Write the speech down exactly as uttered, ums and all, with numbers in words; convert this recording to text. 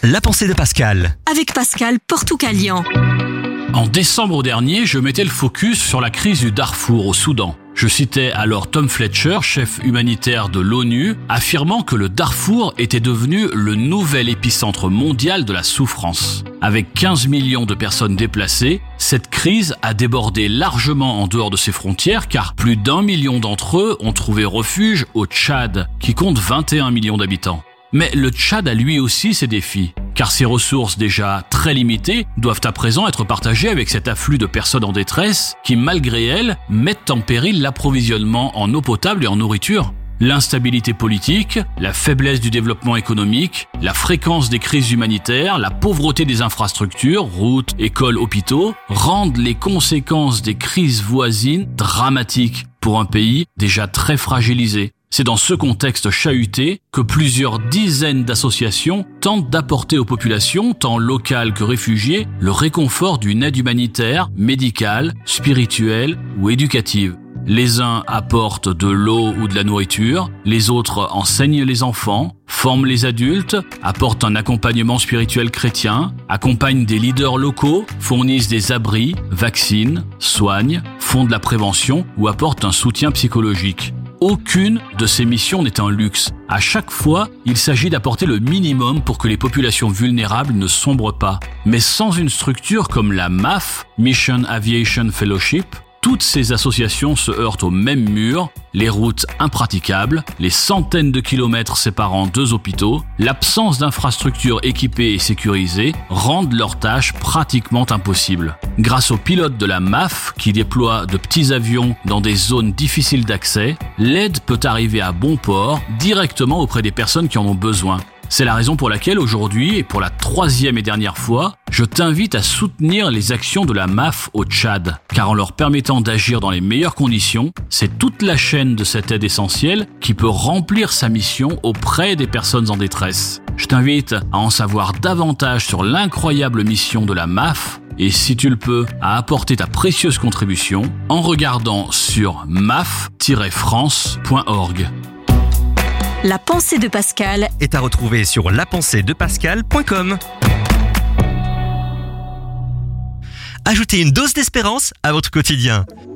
La pensée de Pascal. Avec Pascal Portoucalian. En décembre dernier, je mettais le focus sur la crise du Darfour au Soudan. Je citais alors Tom Fletcher, chef humanitaire de l'ONU, affirmant que le Darfour était devenu le nouvel épicentre mondial de la souffrance. Avec quinze millions de personnes déplacées, cette crise a débordé largement en dehors de ses frontières car plus d'un million d'entre eux ont trouvé refuge au Tchad, qui compte vingt et un millions d'habitants. Mais le Tchad a lui aussi ses défis, car ses ressources déjà très limitées doivent à présent être partagées avec cet afflux de personnes en détresse qui, malgré elles, mettent en péril l'approvisionnement en eau potable et en nourriture. L'instabilité politique, la faiblesse du développement économique, la fréquence des crises humanitaires, la pauvreté des infrastructures, routes, écoles, hôpitaux, rendent les conséquences des crises voisines dramatiques pour un pays déjà très fragilisé. C'est dans ce contexte chahuté que plusieurs dizaines d'associations tentent d'apporter aux populations, tant locales que réfugiées, le réconfort d'une aide humanitaire, médicale, spirituelle ou éducative. Les uns apportent de l'eau ou de la nourriture, les autres enseignent les enfants, forment les adultes, apportent un accompagnement spirituel chrétien, accompagnent des leaders locaux, fournissent des abris, vaccinent, soignent, font de la prévention ou apportent un soutien psychologique. Aucune de ces missions n'est un luxe. À chaque fois, il s'agit d'apporter le minimum pour que les populations vulnérables ne sombrent pas. Mais sans une structure comme la M A F, Mission Aviation Fellowship, toutes ces associations se heurtent au même mur, les routes impraticables, les centaines de kilomètres séparant deux hôpitaux, l'absence d'infrastructures équipées et sécurisées rendent leurs tâches pratiquement impossibles. Grâce aux pilotes de la M A F qui déploient de petits avions dans des zones difficiles d'accès, l'aide peut arriver à bon port directement auprès des personnes qui en ont besoin. C'est la raison pour laquelle aujourd'hui, et pour la troisième et dernière fois, je t'invite à soutenir les actions de la M A F au Tchad, car en leur permettant d'agir dans les meilleures conditions, c'est toute la chaîne de cette aide essentielle qui peut remplir sa mission auprès des personnes en détresse. Je t'invite à en savoir davantage sur l'incroyable mission de la M A F, et si tu le peux, à apporter ta précieuse contribution en regardant sur maf tiret france point org. La pensée de Pascal Est à retrouver sur la pensée de pascal point com. Ajoutez une dose d'espérance à votre quotidien.